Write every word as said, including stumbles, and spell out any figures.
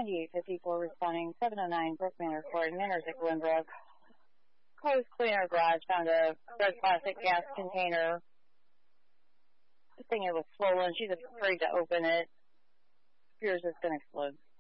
ninety-eight fifty-four responding, seven oh nine Brook Manor Court, Manners at Glenbrook. Closed cleaner garage, found a red plastic gas container. The thing it was swollen. She's afraid to open it. Fears it's going to explode.